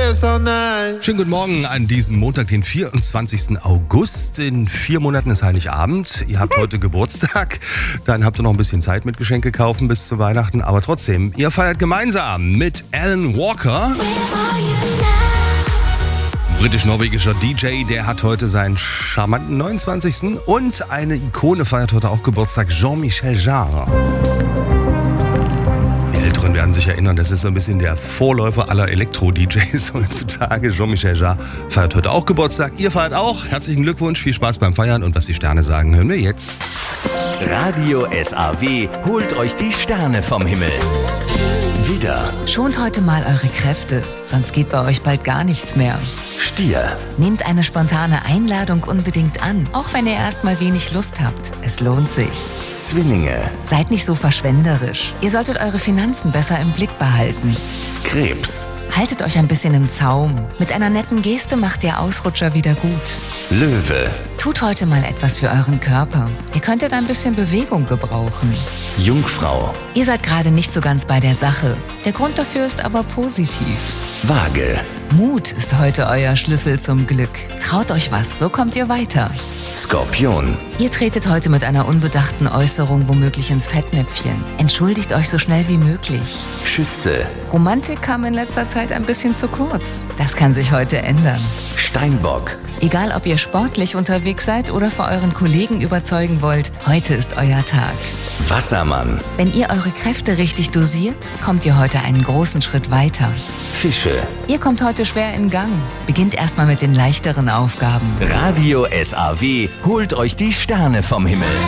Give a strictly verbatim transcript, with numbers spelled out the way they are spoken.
yes or nein. Schönen guten Morgen an diesem Montag, den vierundzwanzigsten August. In vier Monaten ist Heiligabend. Ihr habt heute Geburtstag. Dann habt ihr noch ein bisschen Zeit mit Geschenke kaufen bis zu Weihnachten. Aber trotzdem, ihr feiert gemeinsam mit Alan Walker. Britisch-norwegischer D J, der hat heute seinen charmanten neunundzwanzigsten Und eine Ikone feiert heute auch Geburtstag, Jean-Michel Jarre. Die Älteren werden sich erinnern, das ist so ein bisschen der Vorläufer aller Elektro-D Js heutzutage. Jean-Michel Jarre feiert heute auch Geburtstag. Ihr feiert auch. Herzlichen Glückwunsch, viel Spaß beim Feiern. Und was die Sterne sagen, hören wir jetzt. Radio S A W holt euch die Sterne vom Himmel. Widder, Schont heute mal eure Kräfte, sonst geht bei euch bald gar nichts mehr. Stier, Nehmt eine spontane Einladung unbedingt an, auch wenn ihr erstmal wenig Lust habt. Es lohnt sich. Zwillinge, Seid nicht so verschwenderisch. Ihr solltet eure Finanzen besser im Blick behalten. Krebs, Haltet euch ein bisschen im Zaum. Mit einer netten Geste macht ihr Ausrutscher wieder gut. Löwe, Tut heute mal etwas für euren Körper. Ihr könntet ein bisschen Bewegung gebrauchen. Jungfrau, Ihr seid gerade nicht so ganz bei der Sache. Der Grund dafür ist aber positiv. Waage, Mut ist heute euer Schlüssel zum Glück. Traut euch was, so kommt ihr weiter. Skorpion, Ihr tretet heute mit einer unbedachten Äußerung womöglich ins Fettnäpfchen. Entschuldigt euch so schnell wie möglich. Schütze, Romantik kam in letzter Zeit ein bisschen zu kurz. Das kann sich heute ändern. Steinbock, Egal, ob ihr sportlich unterwegs seid oder vor euren Kollegen überzeugen wollt, heute ist euer Tag. Wassermann, Wenn ihr eure Kräfte richtig dosiert, kommt ihr heute einen großen Schritt weiter. Fische. Ihr kommt heute schwer in Gang. Beginnt erstmal mit den leichteren Aufgaben. Radio S A W holt euch die Sterne vom Himmel.